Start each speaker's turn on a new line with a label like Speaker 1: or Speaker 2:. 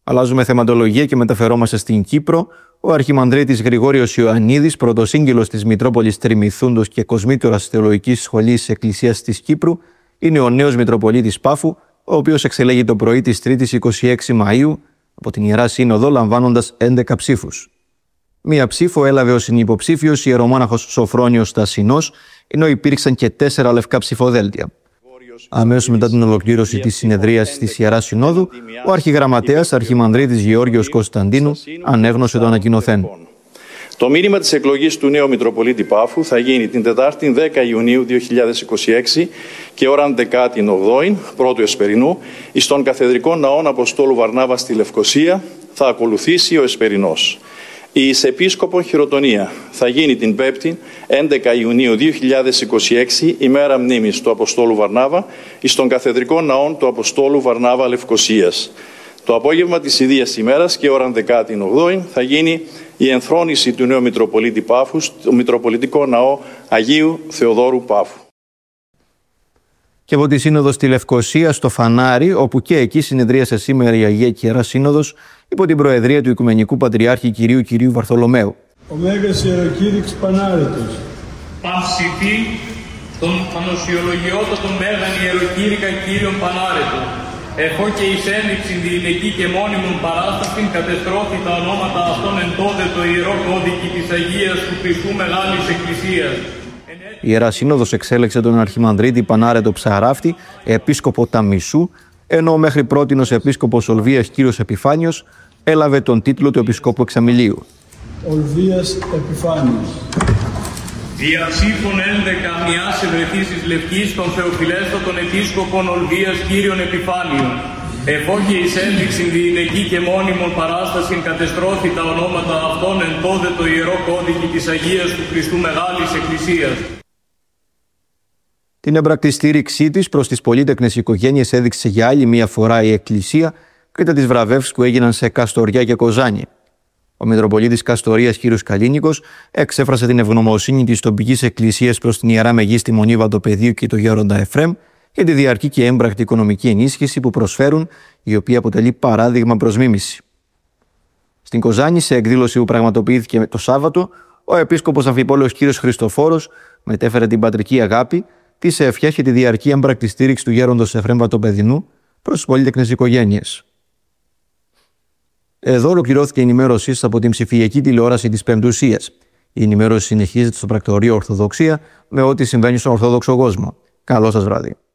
Speaker 1: Αλλάζουμε θεματολογία και μεταφερόμαστε στην Κύπρο. Ο Αρχιμανδρίτης Γρηγόριος Ιωαννίδης, πρωτοσύγγελος της Μητρόπολης Τριμηθούντος και κοσμήτορας Θεολογικής Σχολής Εκκλησίας της Κύπρου, είναι ο νέος Μητροπολίτης Πάφου, ο οποίος εξελέγει το πρωί της Τρίτης 26 Μαΐου από την Ιερά Σύνοδο, λαμβάνοντας 11 ψήφους. Μία ψήφο έλαβε ο συνυποψήφιος ιερομόναχος Σοφρόνιος Στασινός, ενώ υπήρξαν και 4 λευκά ψηφοδέλτια. Αμέσως μετά την ολοκλήρωση της συνεδρίασης της Ιεράς Συνόδου, ο Αρχιγραμματέας Αρχιμανδρίτης Γεώργιος Κωνσταντίνου ανέγνωσε το ανακοινωθέν.
Speaker 2: Το μήνυμα της εκλογής του νέου Μητροπολίτη Πάφου θα γίνει την Τετάρτη 10 Ιουνίου 2026 και ώρα 18η, πρώτου εσπερινού, εις των Καθεδρικών Ναών Αποστόλου Βαρνάβα στη Λευκοσία θα ακολουθήσει ο εσπερινός. Η εις Επίσκοπον Χειροτονία θα γίνει την Πέμπτη 11 Ιουνίου 2026, ημέρα μνήμης του Αποστόλου Βαρνάβα, εις των Καθεδρικών Ναών του Αποστόλου Βαρνάβα Λευκοσίας. Το απόγευμα της ίδιας ημέρας και ώρα 18η θα γίνει η ενθρόνηση του νέου Μητροπολίτη Πάφου στο Μητροπολιτικό Ναό Αγίου Θεοδόρου Πάφου.
Speaker 1: Και από τη Σύνοδο στη Λευκοσία στο Φανάρι, όπου και εκεί συνεδρίασε σήμερα η Αγία και Ιερά Σύνοδος υπό την προεδρία του Οικουμενικού Πατριάρχη Κυρίου Βαρθολομαίου.
Speaker 3: Ο Μέγας Ιεροκήρυξ Πανάρετος.
Speaker 4: Παυσιφή τον Πανοσιολογιότατον Μέγαν Ιεροκήρυκα Κύριον Πανάρετο. Έχω και εις ένδειξη διηλεκή και μόνιμον παράστασιν κατεστρώθη τα ονόματα αυτών εν τότε το Ιερό Κώδικη της Αγίας του Χριστού Μεγάλης Εκκλησίας.
Speaker 1: Η Ιερά Σύνοδος εξέλεξε τον Αρχιμανδρίτη Πανάρετο Ψαράφτη, επίσκοπο Ταμισού, ενώ μέχρι πρότινος επίσκοπος Ολβίας Κύριος Επιφάνιος έλαβε τον τίτλο του Επισκόπου Εξαμηλίου.
Speaker 3: Ολβίας Επιφάνιος.
Speaker 4: Δια ψήφων 11 μιας ευρεθήσης Λευκής των Θεοφιλέστατων Επίσκοπων Ολβίας Κύριων Επιφάνιων. Εφόγει εις ένδειξην διηλεκή και μόνιμον παράστασιν κατεστρώθη τα ονόματα αυτών εν τότε το Ιερό Κώδικη της Αγίας του Χριστού Μεγάλης Εκκλησίας.
Speaker 1: Την έμπρακτη στήριξή της προς τις πολύτεκνες οικογένειες έδειξε για άλλη μία φορά η Εκκλησία κατά τις βραβεύσεις που έγιναν σε Καστοριά και Κοζάνη. Ο Μητροπολίτης Καστορίας κ. Καλίνικος εξέφρασε την ευγνωμοσύνη της τοπικής εκκλησίας προς την Ιερά Μεγίστη Μονή Βαντοπεδίου και το Γέροντα Εφραίμ για τη διαρκή και έμπρακτη οικονομική ενίσχυση που προσφέρουν, η οποία αποτελεί παράδειγμα προς μίμηση. Στην Κοζάνη, σε εκδήλωση που πραγματοποιήθηκε το Σάββατο, ο Επίσκοπος Αμφιπόλεως κ. Χριστοφόρος μετέφερε την πατρική αγάπη, τις ευχές και τη διαρκή έμπρακτη στήριξη του Γέροντος Εφραίμ Βαντοπεδινού προς τις πολύτεκνες οικογένειες. Εδώ ολοκληρώθηκε η ενημέρωσή σας από την ψηφιακή τηλεόραση της Πεμπτουσίας. Η ενημέρωση συνεχίζεται στο πρακτορείο Ορθοδοξία με ό,τι συμβαίνει στον Ορθόδοξο κόσμο. Καλό σας βράδυ.